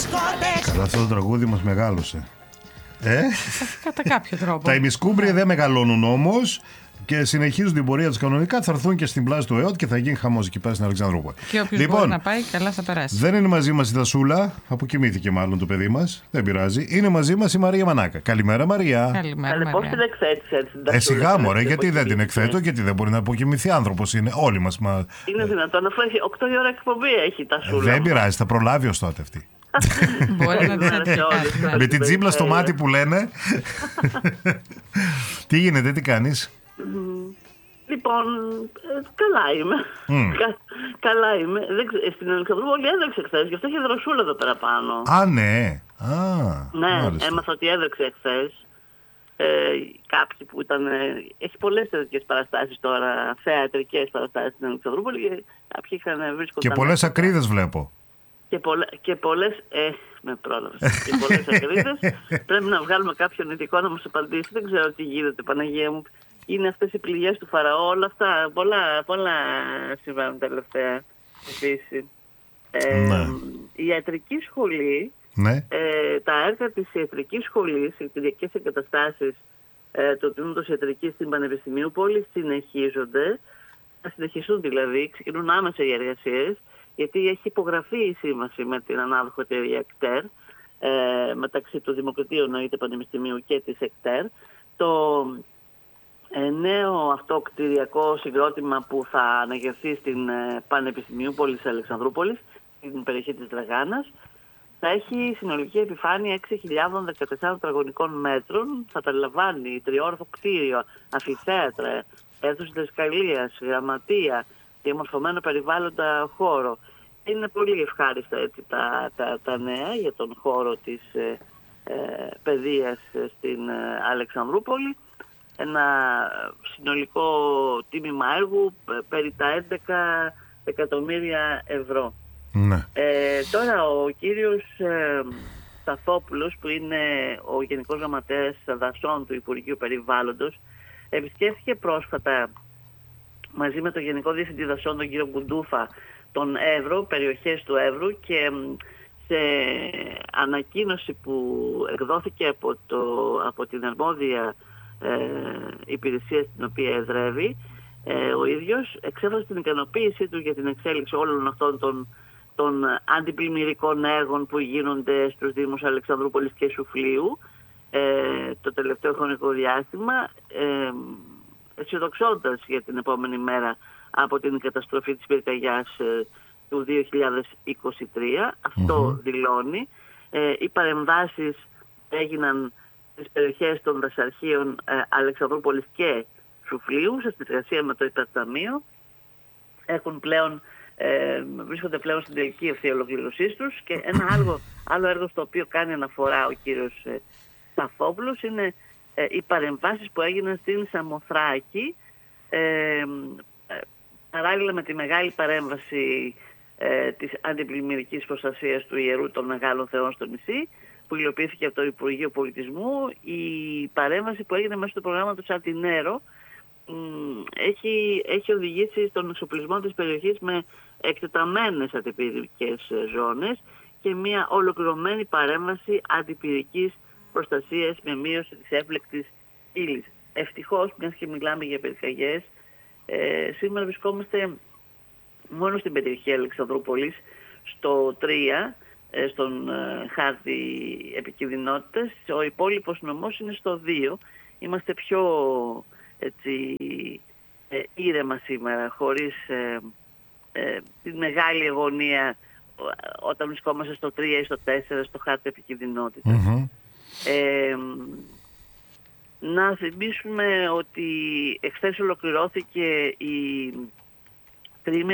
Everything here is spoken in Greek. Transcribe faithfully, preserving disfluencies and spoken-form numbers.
Αλλά αυτό το τραγούδι μας μεγάλωσε. Ε? Κατά κάποιο τρόπο. Τα ημισκούμπρια δεν μεγαλώνουν όμως και συνεχίζουν την πορεία τους κανονικά. Θα έρθουν και στην πλάση του ΕΟΤ και θα γίνει χαμός εκεί πέρα στην Αλεξανδρούπολη. Και όποιος λοιπόν, μπορεί να πάει, καλά θα περάσει. Δεν είναι μαζί μας η Δασούλα. Αποκοιμήθηκε μάλλον το παιδί μας. Δεν πειράζει. Είναι μαζί μας η Μαρία Μανάκα. Καλημέρα, Μαρία. Καλημέρα, Μαρία. Πώς την εκθέτεις έτσι? Ε, σιγά μωρέ, γιατί δεν την εκθέτω, γιατί δεν μπορεί να αποκοιμηθεί άνθρωπος. Είναι όλοι μας. Μα... Είναι δυνατόν, αφού έχει οκτώ η ώρα εκπομπή έχει τα Σούλα. Δεν πειράζει, θα προλάβει ως τότε αυτή. Μπορεί να την αντικάσει. Με την τσίμπλα στο μάτι που λένε. Τι γίνεται, τι κάνεις? Λοιπόν, ε, καλά είμαι. Mm. Κα, καλά είμαι. Δεν, στην Αλεξανδρούπολη έδρεξε χθες, γι' αυτό είχε δροσούλα εδώ πέρα πάνω. Α, ναι. Α, ναι, μάλιστα. έμαθα ότι έδρεξε χθες. Ε, κάποιοι που ήταν... Ε, έχει πολλές τέτοιες παραστάσεις τώρα, θεατρικές παραστάσεις στην Αλεξανδρούπολη και κάποιοι είχαν βρίσκονταν... Και πολλές ακρίδες βλέπω. Και, πολλε, και πολλές... Ε, με πρόλαβες. Και πολλές ακρίδες. Πρέπει να βγάλουμε κάποιον ειδικό να μας απαντήσει. Δεν ξέρω τι γίνεται, Παναγία μου. Είναι αυτές οι πληγές του Φαραώ, όλα αυτά. Πολλά, πολλά συμβαίνουν τελευταία επίσης. Ε, ναι. Η ιατρική σχολή, ναι. ε, τα έργα της ιατρικής σχολής, οι κτηριακές εγκαταστάσεις ε, του Τμήματος Ιατρικής στην Πανεπιστημίου Πόλης συνεχίζονται. Θα συνεχιστούν δηλαδή, ξεκινούν άμεσα οι εργασίες, γιατί έχει υπογραφεί η σύμβαση με την ανάδοχο εταιρεία ΕΚΤΕΡ, ε, μεταξύ του Δημοκρατίου εννοείται Πανεπιστημίου και της ΕΚΤΕΡ. Το ε, νέο αυτό κτηριακό συγκρότημα που θα αναγερθεί στην ε, Πανεπιστημίου Πόλης Αλεξανδρούπολης, στην περιοχή της Δραγάνας, θα έχει συνολική επιφάνεια έξι χιλιάδες δεκατέσσερα τετραγωνικών μέτρων, θα περιλαμβάνει τριόροφο κτίριο, αμφιθέατρα, αίθουσα διδασκαλίας, γραμματεία, διαμορφωμένο περιβάλλοντα χώρο. Είναι πολύ ευχάριστα έτσι, τα, τα, τα νέα για τον χώρο της ε, ε, παιδείας στην ε, Αλεξανδρούπολη. Ένα συνολικό τίμημα έργου περί τα έντεκα εκατομμύρια ευρώ. Ναι. Ε, τώρα ο κύριος ε, Σταθόπουλος, που είναι ο Γενικός Γραμματέας Δασών του Υπουργείου Περιβάλλοντος, επισκέφθηκε πρόσφατα μαζί με τον Γενικό Διευθυντή Δασών, τον κύριο Κουντούφα, τον Εύρο, περιοχές του Εύρου, και σε ανακοίνωση που εκδόθηκε από, το, από την αρμόδια ε, υπηρεσία στην οποία εδρεύει, ε, ο ίδιος εξέφρασε την ικανοποίησή του για την εξέλιξη όλων αυτών των, των αντιπλημμυρικών έργων που γίνονται στους Δήμους Αλεξανδρούπολης και Σουφλίου ε, το τελευταίο χρονικό διάστημα, ε, αισιοδοξώντας για την επόμενη μέρα από την καταστροφή της πυρκαγιάς ε, του δύο χιλιάδες είκοσι τρία. Αυτό mm-hmm. δηλώνει. Ε, οι παρεμβάσεις έγιναν στις περιοχές των δασαρχείων ε, Αλεξανδρούπολης και Σουφλίου σε συνεργασία με το Υπερταμείο. Έχουν πλέον, ε, βρίσκονται πλέον στην τελική ευθεία ολοκληρωσής τους, και ένα άλλο, άλλο έργο στο οποίο κάνει αναφορά ο κύριος ε, Σταθόπουλος είναι ε, οι παρεμβάσεις που έγιναν στην Σαμοθράκη ε, ε, παράλληλα με τη μεγάλη παρέμβαση ε, της αντιπλημμυρικής προστασίας του Ιερού των Μεγάλων Θεών στο νησί, που υλοποιήθηκε από το Υπουργείο Πολιτισμού. Η παρέμβαση που έγινε μέσω του προγράμματος Ατινέρο έχει, έχει οδηγήσει στον εξοπλισμό της περιοχής με εκτεταμένες αντιπυρικές ζώνες και μια ολοκληρωμένη παρέμβαση αντιπυρικής προστασίας με μείωση της έφλεκτης ύλης. Ευτυχώς, μιας και μιλάμε για πυρκαγιές, ε, σήμερα βρισκόμαστε μόνο στην περιοχή Αλεξανδρούπολης, στο τρία, ε, στον ε, χάρτη επικινδυνότητας. Ο υπόλοιπος νομός είναι στο δύο. Είμαστε πιο έτσι, ε, ήρεμα σήμερα, χωρίς ε, ε, τη μεγάλη αγωνία όταν βρισκόμαστε στο τρία ή στο τέσσερα στο χάρτη επικινδυνότητας. Mm-hmm. Ε, να θυμίσουμε ότι εχθές ολοκληρώθηκε η τριήμερη